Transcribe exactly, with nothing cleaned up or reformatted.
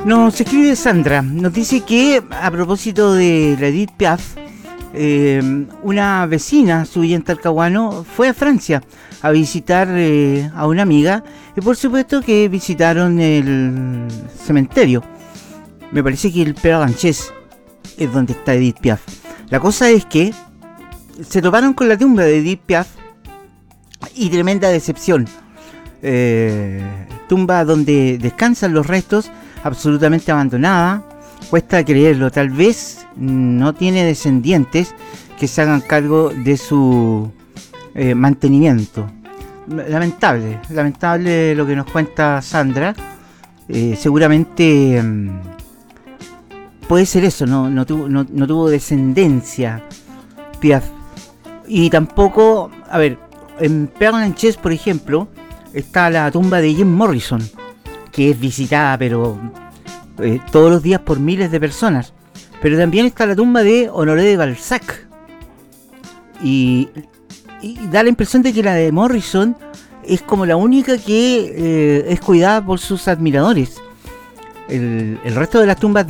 Nos escribe Sandra, nos dice que a propósito de la Edith Piaf, eh, una vecina suya en Talcahuano fue a Francia a visitar eh, a una amiga y por supuesto que visitaron el cementerio. Me parece que el Père Lachaise es donde está Edith Piaf. La cosa es que se toparon con la tumba de Edith Piaf y tremenda decepción. Eh, tumba donde descansan los restos, absolutamente abandonada. Cuesta creerlo, tal vez no tiene descendientes que se hagan cargo de su eh, mantenimiento. Lamentable, lamentable lo que nos cuenta Sandra. Eh, seguramente eh, puede ser eso, no, no, tuvo, no, no tuvo descendencia Piaf. Y tampoco, a ver, en Père Lachaise, por ejemplo, está la tumba de Jim Morrison, que es visitada pero eh, todos los días por miles de personas. Pero también está la tumba de Honoré de Balzac. Y, y da la impresión de que la de Morrison es como la única que eh, es cuidada por sus admiradores. El, el resto de las tumbas